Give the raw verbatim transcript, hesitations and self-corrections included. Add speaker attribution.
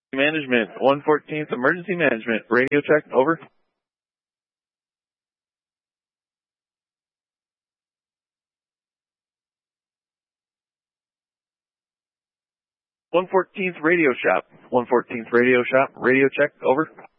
Speaker 1: Management, one fourteenth Emergency Management, radio check, over. one fourteenth Radio Shop, one fourteenth Radio Shop, radio check, over.